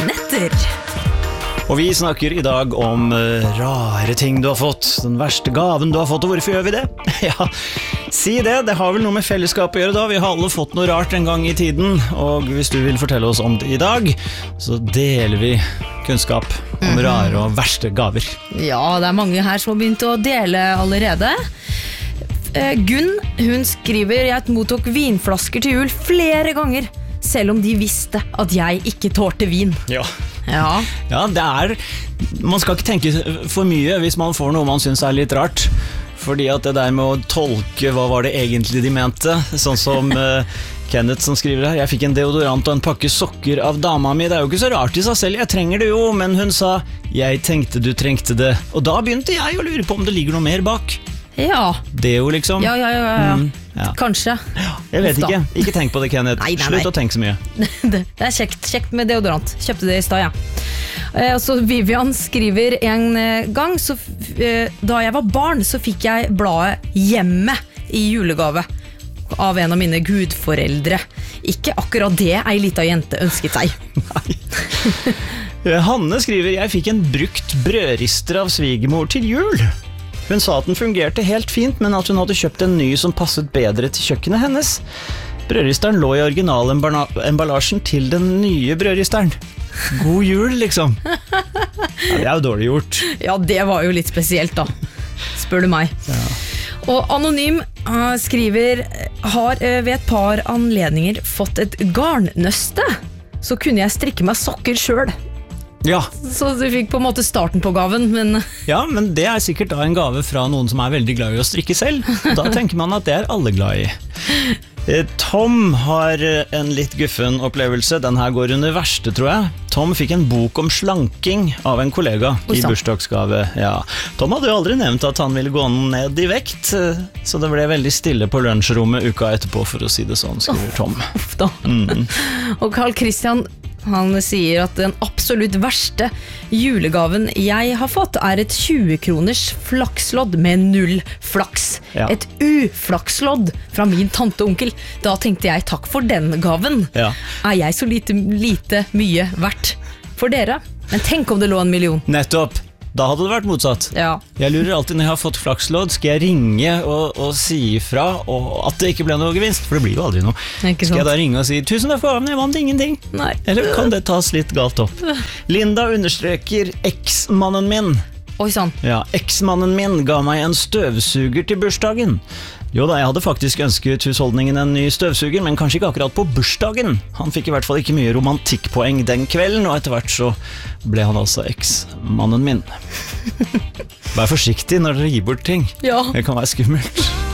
netter. Og vi snakker I dag om rare ting du har fått, den verste gaven du har fått, og hvorfor gjør vi det? Ja, si det, det har vel noe med fellesskap å gjøre da, vi har alle fått noe rart en gang I tiden, og hvis du vil fortelle oss om det I dag, så deler vi kunnskap om rare og verste gaver. Ja, det mange her som har begynt å dele allerede. Gunn, hun skriver, jeg mottok vinflasker til jul flere ganger, selv om de visste at jeg ikke tålte vin. Ja. Ja, det man skal ikke tenke for mye hvis man får noe man synes litt rart, fordi at det der med å tolke hva var det egentlig de mente, sånn som Kenneth som skriver her, jeg fikk en deodorant og en pakke sokker av dama mi, det jo ikke så rart I seg selv, jeg trenger det jo, men hun sa, jeg tenkte du trengte det, og da begynte jeg å lure på om det ligger noe mer bak. Ja. Det jo liksom. Ja. Ja. Kanskje. Ja, jeg vet ikke tenk på det, Kenneth. Nei. Slutt å tenke så mye. Det kjekt med deodorant. Kjøpte det I stad, ja. Så Vivian skriver en gang, da jeg var barn, så fikk jeg bladet Hjemme I julegave av en av mine gudforeldre. Ikke akkurat det ei lita jente ønsket seg. Nei. Hanne skriver, jeg fikk en brukt brødrister av svigermor til jul. Hun sa at den fungerte helt fint, men at hun hadde kjøpt en ny som passet bedre til kjøkkenet hennes. Brødristeren lå I originalemballasjen til den nye brødristeren. God jul, liksom. Ja, det jo dårlig gjort. Ja, det var jo litt spesielt da, spør du meg. Ja. Og Anonym skriver, har ved et par anledninger fått et garnnøste, så kunne jeg strikke meg sokker selv. Ja. Så du fikk på en måte starten på gaven, men... Ja, men det sikkert da en gave fra noen som veldig glad I å strikke selv. Da tenker man at det alle glad I. Tom har en litt guffen opplevelse. Den her går under verste, tror jeg. Tom fikk en bok om slanking av en kollega I bursdagsgave. Ja. Tom hadde jo aldri nevnt at han ville gå ned I vekt, så det ble veldig stille på lunsjrommet uka etterpå, for å si det sånn, skriver Tom. Uff da. Og Carl Christian, han sier at den absolutt verste julegaven jeg har fått et 20-kroners flakslodd med 0 flaks. Ja. Et uflakslodd fra min tante og onkel. Da tenkte jeg takk for den gaven. Ja. Jeg så lite mye verdt for dere? Men tenk om det lå 1 million. Nettopp. Da hadde det vært motsatt. Ja. Jeg lurer alltid når jeg har fått flakslodd, skal jeg ringe og si ifra og at det ikke ble noe gevinst, for det blir jo aldri noe. Skal jeg da ringe og si, tusen takk for gaven, jeg vant ingenting? Nei. Eller kan det tas litt galt opp? Linda understreker eksmannen min. Oi, sånn. Ja, eksmannen min ga meg en støvsuger til bursdagen. Jo da, jeg hadde faktisk ønsket husholdningen en ny støvsuger, men kanskje ikke akkurat på bursdagen. Han fikk I hvert fall ikke mye romantikkpoeng den kvelden, og etter hvert så ble han altså eksmannen min. Vær forsiktig når dere gir bort ting. Ja. Det kan være skummelt.